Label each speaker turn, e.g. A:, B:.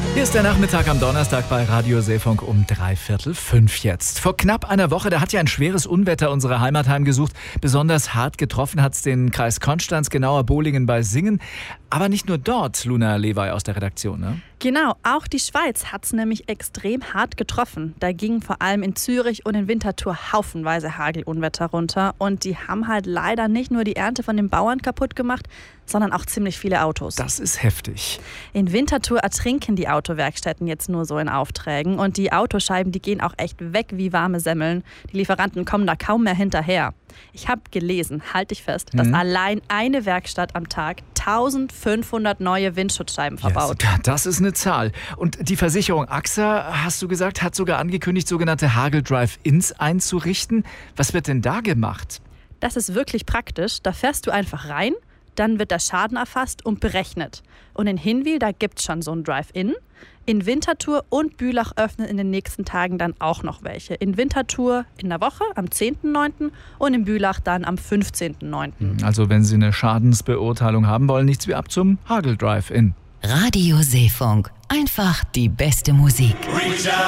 A: Hier ist der Nachmittag am Donnerstag bei Radio Seefunk um 4:45 jetzt. Vor knapp einer Woche, da hat ja ein schweres Unwetter unsere Heimat heimgesucht. Besonders hart getroffen hat es den Kreis Konstanz, genauer Bolingen bei Singen. Aber nicht nur dort, Luna Lewey aus der Redaktion, ne?
B: Genau, auch die Schweiz hat es nämlich extrem hart getroffen. Da gingen vor allem in Zürich und in Winterthur haufenweise Hagelunwetter runter. Und die haben halt leider nicht nur die Ernte von den Bauern kaputt gemacht, sondern auch ziemlich viele Autos.
A: Das ist heftig.
B: In Winterthur ertrinken die Autowerkstätten jetzt nur so in Aufträgen. Und die Autoscheiben, die gehen auch echt weg wie warme Semmeln. Die Lieferanten kommen da kaum mehr hinterher. Ich habe gelesen, halte ich fest, dass allein eine Werkstatt am Tag 1500 neue Windschutzscheiben verbaut.
A: Ja, das ist eine Zahl. Und die Versicherung AXA, hast du gesagt, hat sogar angekündigt, sogenannte Hagel-Drive-Ins einzurichten. Was wird denn da gemacht?
B: Das ist wirklich praktisch. Da fährst du einfach rein, dann wird der Schaden erfasst und berechnet. Und in Hinwil, da gibt es schon so ein Drive-In. In Winterthur und Bülach öffnen in den nächsten Tagen dann auch noch welche. In Winterthur in der Woche am 10.9. und in Bülach dann am 15.9.
A: Also wenn Sie eine Schadensbeurteilung haben wollen, nichts wie ab zum Hagel-Drive-In.
C: Radio Seefunk. Einfach die beste Musik.